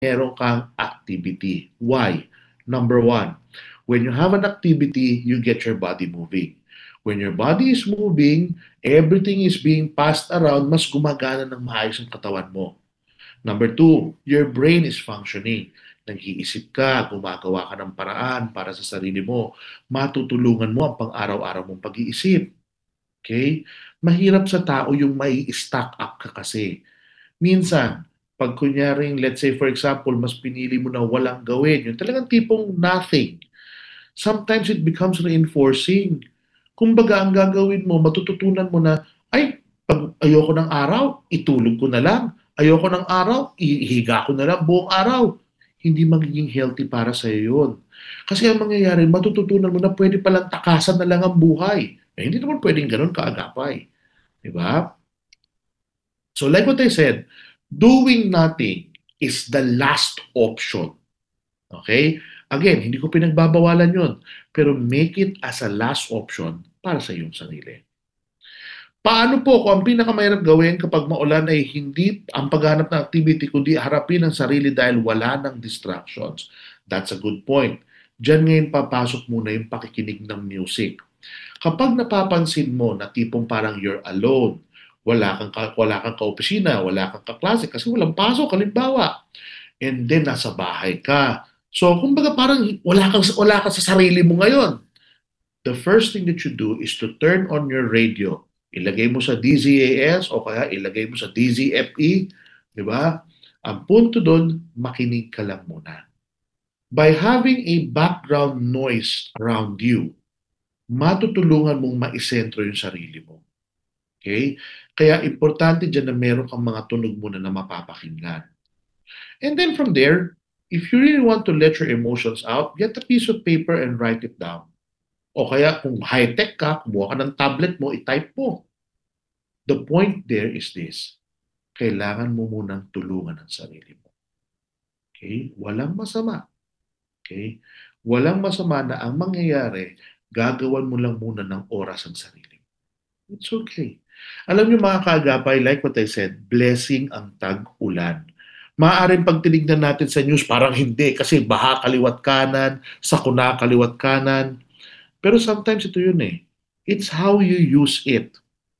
meron kang activity. Why? Number one, when you have an activity, you get your body moving. When your body is moving, everything is being passed around, mas gumagana ng maayos ang katawan mo. Number two, your brain is functioning. Nag-iisip ka, gumagawa ka ng paraan para sa sarili mo. Matutulungan mo ang pang-araw-araw mong pag-iisip. Okay? Mahirap sa tao yung may stack up ka kasi. Minsan, pag kunyaring, let's say for example, mas pinili mo na walang gawin, yung talagang tipong nothing, sometimes it becomes reinforcing. Kumbaga, ang gagawin mo, matututunan mo na, ay, pag ayoko ng araw, itulog ko na lang. Ayoko ng araw, ihiga ko na lang buong araw. Hindi magiging healthy para sa iyo yun. Kasi ang mangyayari, matututunan mo na pwede palang takasan na lang ang buhay. Eh, hindi naman pwedeng ganun kaagapay. Diba? So like what I said, doing nothing is the last option. Okay? Again, hindi ko pinagbabawalan yun. Pero make it as a last option para sa iyong sarili. Paano po kung ang pinakamahirap gawin kapag maulan ay hindi ang paghanap ng activity kundi harapin ang sarili dahil wala ng distractions? That's a good point. Diyan ngayon papasok muna yung pakikinig ng music. Kapag napapansin mo na tipong parang you're alone, wala kang kaopisina, wala kang kaklase kasi walang pasok, halimbawa, and then nasa bahay ka. So, kumbaga parang wala ka sa sarili mo ngayon. The first thing that you do is to turn on your radio. Ilagay mo sa DZAS o kaya ilagay mo sa DZFE, di ba? Ang punto doon, makinig ka lang muna. By having a background noise around you, matutulungan mong maisentro yung sarili mo. Okay? Kaya importante dyan na meron kang mga tunog muna na mapapakinggan. And then from there, if you really want to let your emotions out, get a piece of paper and write it down. O kaya kung high-tech ka, kumuha ka ng tablet mo, i-type mo. The point there is this. Kailangan mo munang tulungan ang sarili mo. Okay? Walang masama. Okay? Walang masama na ang mangyayari, gagawan mo lang muna ng oras ang sarili. It's okay. Alam niyo mga kaagapay, like what I said, blessing ang tag-ulan. Maaaring pag tinignan natin sa news, parang hindi kasi baha kaliwat kanan, sakuna kaliwat kanan. Pero sometimes ito yun eh. It's how you use it.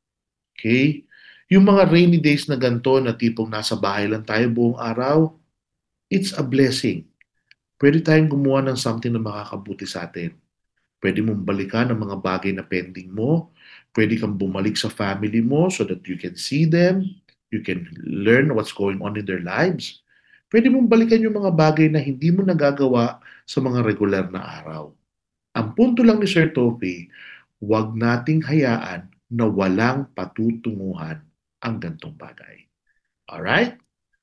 Okay? Yung mga rainy days na ganito na tipong nasa bahay lang tayo buong araw, it's a blessing. Pwede tayong gumawa ng something na makakabuti sa atin. Pwede mong balikan ang mga bagay na pending mo. Pwede kang bumalik sa family mo so that you can see them. You can learn what's going on in their lives. Pwede mong balikan yung mga bagay na hindi mo nagagawa sa mga regular na araw. Ang punto lang ni Sir Topi, huwag nating hayaan na walang patutunguhan ang gantong bagay. Alright?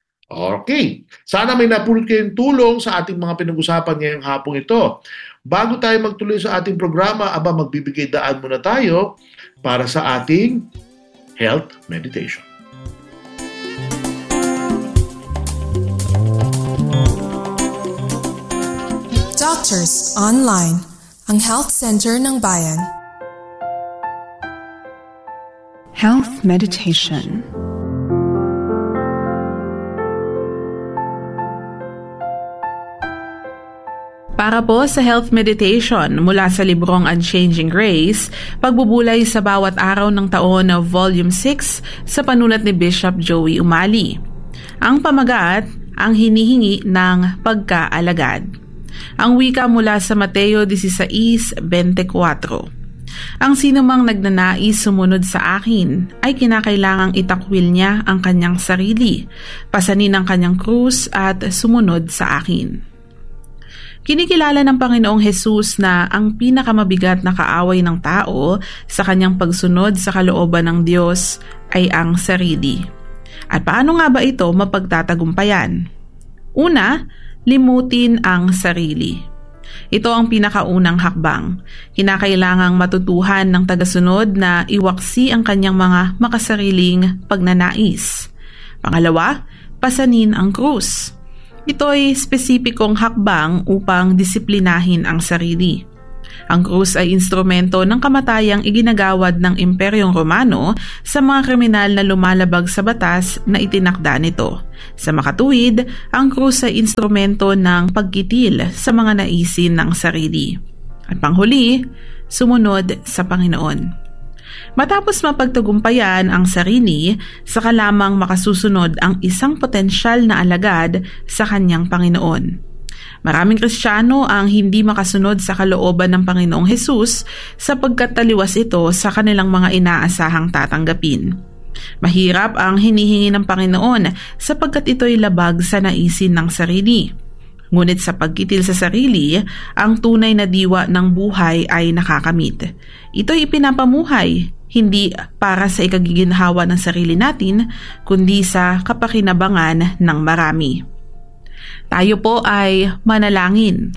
Okay. Sana may napulot kayong tulong sa ating mga pinag-usapan ngayong hapong ito. Bago tayo magtuloy sa ating programa, magbibigay daan muna tayo para sa ating health meditation. Doctors Online, ang Health Center ng Bayan. Health Meditation. Para po sa Health Meditation mula sa librong Unchanging Grace, pagbubulay sa bawat araw ng taon na Volume 6 sa panulat ni Bishop Joey Umali. Ang pamagat, ang hinihingi ng pagkaalagad. Ang wika mula sa Mateo 16:24. Ang sinumang nagnanais sumunod sa akin ay kinakailangang itakwil niya ang kanyang sarili, pasanin ang kanyang krus at sumunod sa akin. Kinikilala ng Panginoong Hesus na ang pinakamabigat na kaaway ng tao sa kanyang pagsunod sa kalooban ng Diyos ay ang sarili. At paano nga ba ito mapagtatagumpayan? Una, limutin ang sarili. Ito ang pinakaunang hakbang. Kinakailangang matutuhan ng tagasunod na iwaksi ang kanyang mga makasariling pagnanais. Pangalawa, pasanin ang krus. Ito ay spesipikong hakbang upang disiplinahin ang sarili. Ang krus ay instrumento ng kamatayang iginagawad ng Imperyong Romano sa mga kriminal na lumalabag sa batas na itinakda nito. Sa makatuwid, ang krus ay instrumento ng pagkitil sa mga naisin ng sarili. At panghuli, sumunod sa Panginoon. Matapos mapagtagumpayan ang sarili, saka lamang makasusunod ang isang potensyal na alagad sa kanyang Panginoon. Maraming Kristiyano ang hindi makasunod sa kalooban ng Panginoong Hesus sapagkat taliwas ito sa kanilang mga inaasahang tatanggapin. Mahirap ang hinihingi ng Panginoon sapagkat ito'y labag sa naisin ng sarili. Ngunit sa pagkitil sa sarili, ang tunay na diwa ng buhay ay nakakamit. Ito'y ipinapamuhay, hindi para sa ikagiginhawa ng sarili natin, kundi sa kapakinabangan ng marami. Tayo po ay manalangin.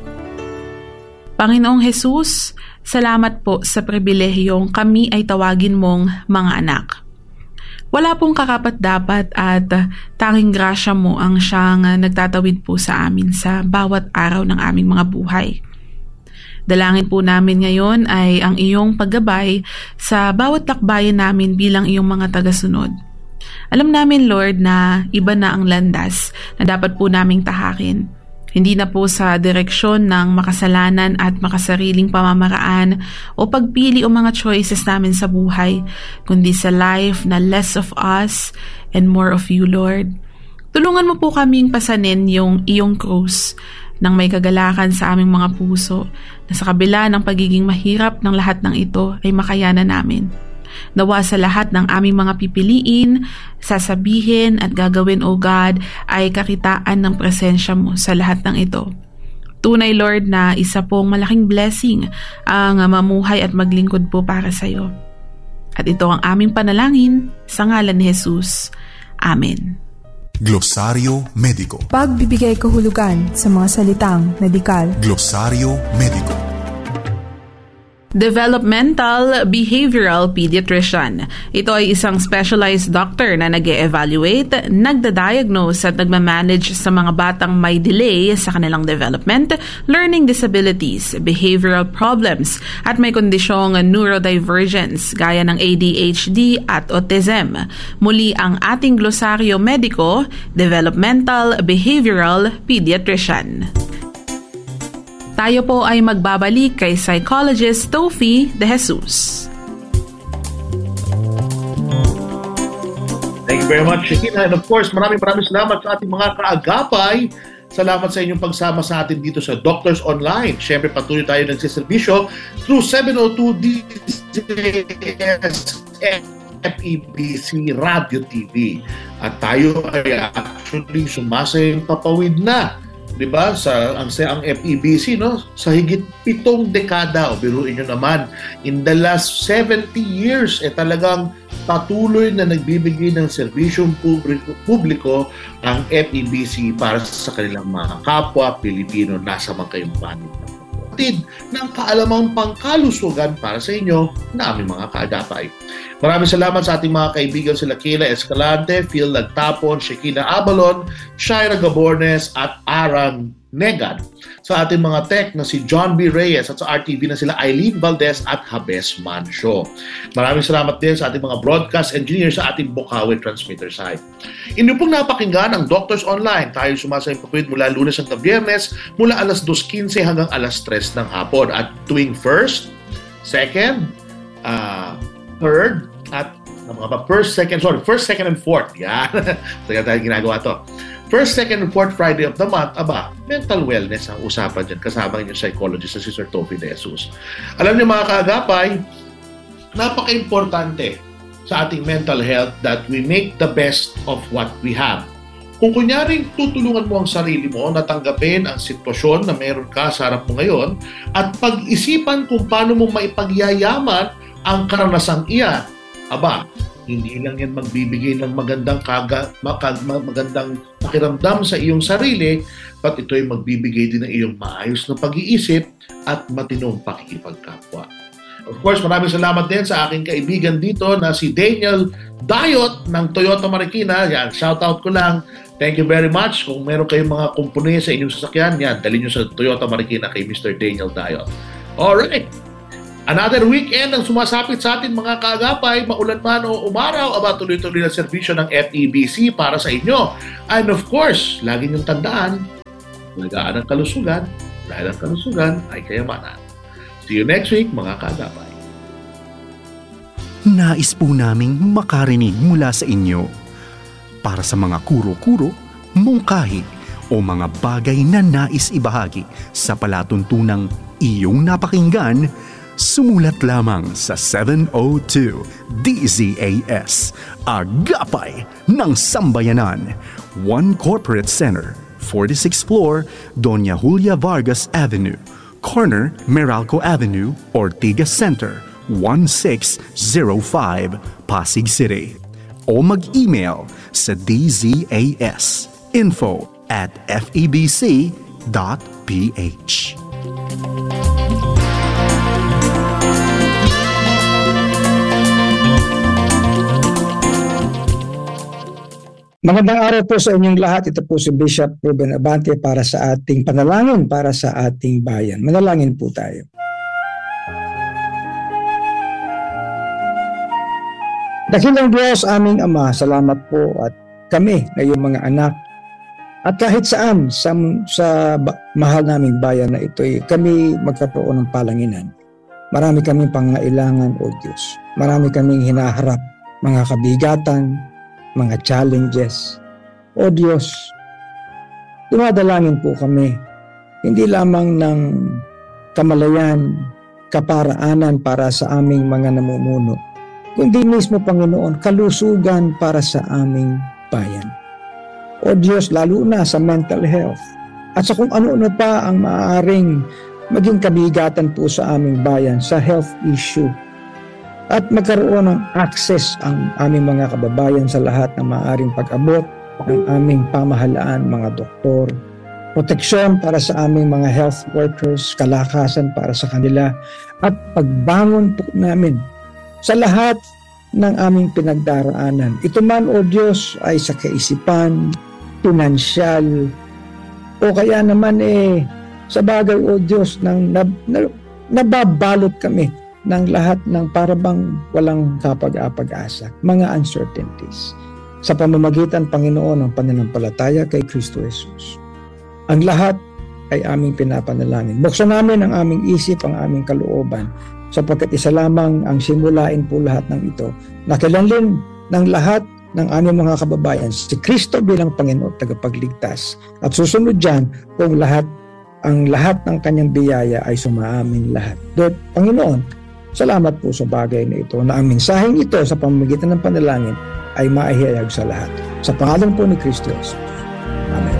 Panginoong Hesus, salamat po sa pribilehiyong kami ay tawagin mong mga anak. Wala pong karapat-dapat at tanging grasya mo ang siyang nagtatawid po sa amin sa bawat araw ng aming mga buhay. Dalangin po namin ngayon ay ang iyong paggabay sa bawat lakbayan namin bilang iyong mga tagasunod. Alam namin, Lord, na iba na ang landas na dapat po naming tahakin. Hindi na po sa direksyon ng makasalanan at makasariling pamamaraan o pagpili o mga choices namin sa buhay, kundi sa life na less of us and more of you, Lord. Tulungan mo po kaming pasanin yung iyong krus nang may kagalakan sa aming mga puso na sa kabila ng pagiging mahirap ng lahat ng ito ay makayanan namin. Nawa sa lahat ng aming mga pipiliin, sasabihin at gagawin, O God, ay kakitaan ng presensya mo sa lahat ng ito. Tunay, Lord, na isa pong malaking blessing ang mamuhay at maglingkod po para sa iyo. At ito ang aming panalangin sa ngalan ni Jesus. Amen. Glosaryo Mediko. Pagbibigay kahulugan sa mga salitang medikal. Glosaryo Mediko. Developmental Behavioral Pediatrician. Ito ay isang specialized doctor na nag-e-evaluate, nagda-diagnose at nagmamanage sa mga batang may delay sa kanilang development, learning disabilities, behavioral problems at may kondisyong neurodivergence gaya ng ADHD at autism. Muli ang ating glosaryo mediko, Developmental Behavioral Pediatrician. Tayo po ay magbabalik kay Psychologist Tofi De Jesus. Thank you very much, Shekinah. And of course, maraming salamat sa ating mga kaagapay. Salamat sa inyong pagsama sa atin dito sa Doctors Online. Siyempre, patuloy tayo nagsiservisyo through 702 DZS FEBC Radio TV. At tayo ay actually sumasayang papawid na, 'di ba, ang FEBC, no, sa higit 7 dekada. O biruin nyo naman, in the last 70 years talagang patuloy na nagbibigay ng serbisyong publiko ang FEBC para sa kanilang mga kapwa Pilipino nasa mga kayong panig ng kaalamang pangkalusugan para sa inyo na aming mga kaagapay. Maraming salamat sa ating mga kaibigan sila Kayla Escalante, Phil Lagtapon, Shekinah Abalon, Shaira Gabornes at Aran Negad. Sa ating mga tech na si John B. Reyes at sa RTV na sila Eileen Valdez at Habes Mancio. Maraming salamat din sa ating mga broadcast engineers sa ating Bukawi transmitter site. Inyo pong napakinggan ang Doctors Online. Tayo sumasayang papawid mula Lunes hanggang Biyernes mula alas 2:15 hanggang alas 3 ng hapon at tuwing first, second, third, at first, second, and fourth. Yan. Kaya tayo ginagawa to. First, second, and fourth Friday of the month, mental wellness ang usapan dyan. Kasama niyo psychologist na si Sir Tofi De Jesus. Alam niyo mga kaagapay, napaka-importante sa ating mental health that we make the best of what we have. Kung kunyaring tutulungan mo ang sarili mo na tanggapin ang sitwasyon na meron ka sa harap mo ngayon at pag-isipan kung paano mo maipagyayaman ang karanasang iyan, hindi lang yan magbibigay ng magandang pakiramdam sa iyong sarili, but ito ay magbibigay din ng iyong maayos na pag-iisip at matinong pakikipagkapwa. Of course, maraming salamat din sa aking kaibigan dito na si Daniel Dayot ng Toyota Marikina. Yan, shoutout ko lang. Thank you very much. Kung meron kayong mga komponente sa inyong sasakyan, yan, dalhin nyo sa Toyota Marikina kay Mr. Daniel Dayot. Alright. Another weekend ang sumasapit sa atin mga kaagapay, maulan man o umaraw, tuloy-tuloy na serbisyo ng FEBC para sa inyo. And of course, lagi niyong tandaan, alagaan ang kalusugan dahil ang kalusugan ay kayamanan. See you next week mga kaagapay. Nais po naming makarinig mula sa inyo para sa mga kuro-kuro, mungkahi o mga bagay na nais ibahagi sa palatuntunang iyong napakinggan. Sumulat lamang sa 702 DZAS, Agapay ng Sambayanan, 1 Corporate Center, 46th floor, Doña Julia Vargas Avenue, corner Meralco Avenue, Ortigas Center, 1605, Pasig City. O mag-email sa dzas info@febc.ph. Magandang araw po sa inyong lahat. Ito po si Bishop Ruben Abante para sa ating panalangin para sa ating bayan. Manalangin po tayo. Dakilang Diyos, aming Ama, salamat po at kami, ngayong mga anak, at kahit saan sa mahal naming bayan na ito'y kami magkaroon ng palanginan. Marami kaming pangailangan, O Diyos. Marami kaming hinaharap, mga kabigatan, mga challenges. O Diyos, dumadalangin po kami, hindi lamang ng kamalayan, kaparaanan para sa aming mga namumuno, kundi mismo, Panginoon, kalusugan para sa aming bayan. O Diyos, lalo na sa mental health at sa kung ano-ano pa ang maaaring maging kabigatan po sa aming bayan sa health issue. At magkaroon ng access ang aming mga kababayan sa lahat ng maaaring pag-abot ng aming pamahalaan, mga doktor, proteksyon para sa aming mga health workers, kalakasan para sa kanila, at pagbangon po namin sa lahat ng aming pinagdaraanan. Ito man, O Diyos, ay sa kaisipan, pinansyal, o kaya naman sa bagay, O Diyos, nang nababalot kami ng lahat ng parabang walang kapag-apag-asa, mga uncertainties, sa pamamagitan, Panginoon, ng pananampalataya kay Kristo Jesus. Ang lahat ay aming pinapanalangin. Buksan namin ang aming isip, ang aming kalooban, sapagkat isa lamang ang simulain po lahat ng ito, na kilanlin ng lahat ng aming mga kababayan, si Kristo bilang Panginoon at tagapagligtas. At susunod dyan, kung ang lahat ng kanyang biyaya ay sumaaming lahat. Panginoon, salamat po sa bagay na ito, na ang mensaheng ito sa pamamagitan ng panalangin ay maihayag sa lahat. Sa pangalan po ni Kristo Jesus. Amen.